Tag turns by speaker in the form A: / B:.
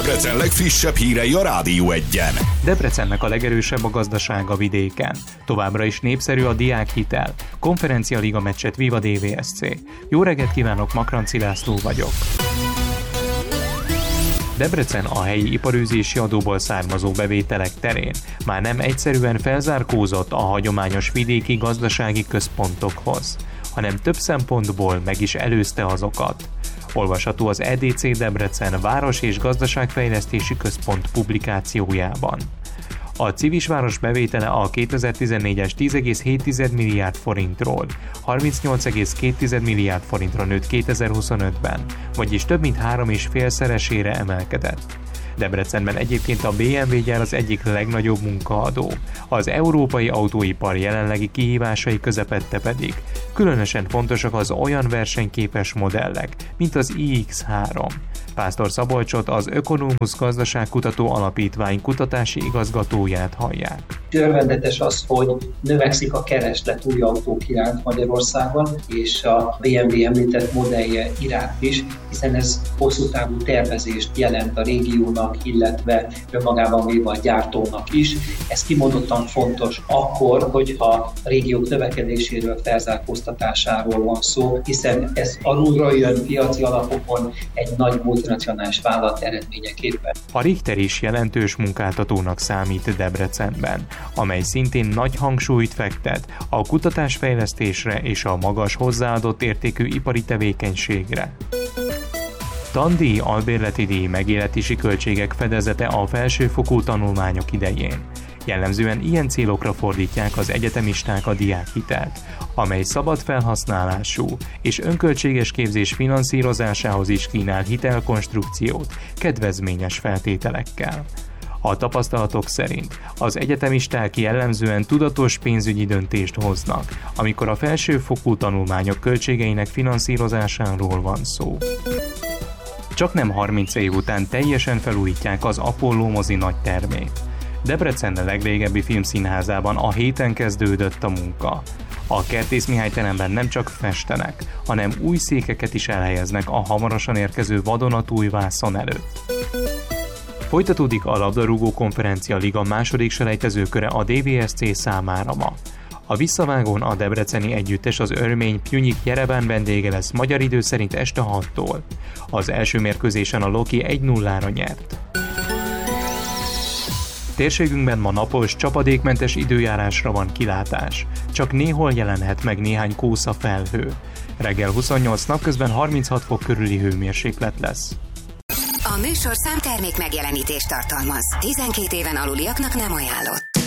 A: Debrecen legfrissebb hírei a Rádió Egyen.
B: Debrecennek a legerősebb a gazdasága vidéken. Továbbra is népszerű a diákhitel. Konferencia Liga meccset Viva DVSC. Jó reggelt kívánok, Makranci László vagyok. Debrecen a helyi iparűzési adóból származó bevételek terén már nem egyszerűen felzárkózott a hagyományos vidéki gazdasági központokhoz, hanem több szempontból meg is előzte azokat. Olvasható az EDC Debrecen Város- és Gazdaságfejlesztési Központ publikációjában. A Civisváros bevétele a 2014-es 10,7 milliárd forintról 38,2 milliárd forintra nőtt 2025-ben, vagyis több mint 3,5-szeresére emelkedett. Debrecenben egyébként a BMW gyár az egyik legnagyobb munkaadó, az európai autóipar jelenlegi kihívásai közepette pedig különösen fontosak az olyan versenyképes modellek, mint az iX3. Pásztor Szabolcsot, az Ökonomusz Gazdaságkutató Alapítvány kutatási igazgatóját hallják.
C: Örvendetes az, hogy növekszik a kereslet új autók iránt Magyarországon, és a BMW említett modellje iránt is, hiszen ez hosszú távú tervezést jelent a régiónak, illetve önmagában véve a gyártónak is. Ez kimondottan fontos akkor, hogyha a régiók növekedéséről, felzárkóztatásáról van szó, hiszen ez alulról jön piaci alapokon egy nagy multinacionális vállalat eredményeképpen.
B: A Richter is jelentős munkáltatónak számít Debrecenben, amely szintén nagy hangsúlyt fektet a kutatásfejlesztésre és a magas hozzáadott értékű ipari tevékenységre. Tandíj, albérleti díj, megéletési költségek fedezete a felsőfokú tanulmányok idején. Jellemzően ilyen célokra fordítják az egyetemisták a diákhitelt, amely szabad felhasználású és önköltséges képzés finanszírozásához is kínál hitelkonstrukciót kedvezményes feltételekkel. A tapasztalatok szerint az egyetemisták jellemzően tudatos pénzügyi döntést hoznak, amikor a felsőfokú tanulmányok költségeinek finanszírozásáról van szó. Csaknem 30 év után teljesen felújítják az Apollo mozi nagytermét. Debrecen legrégebbi filmszínházában a héten kezdődött a munka. A Kertész Mihály teremben nem csak festenek, hanem új székeket is elhelyeznek a hamarosan érkező vadonatúj vászon előtt. Folytatódik a labdarúgó konferencia liga második selejtezőköre a DVSC számára ma. A visszavágón a debreceni együttes az örmény Pjunyik Jereván vendége lesz magyar idő szerint este 6-tól. Az első mérkőzésen a Loki 1-0-ra nyert. Térségünkben ma napos, csapadékmentes időjárásra van kilátás. Csak néhol jelenhet meg néhány kósza felhő. Reggel 28, napközben 36 fok körüli hőmérséklet lesz.
D: A műsorszám termék megjelenítést tartalmaz. 12 éven aluliaknak nem ajánlott.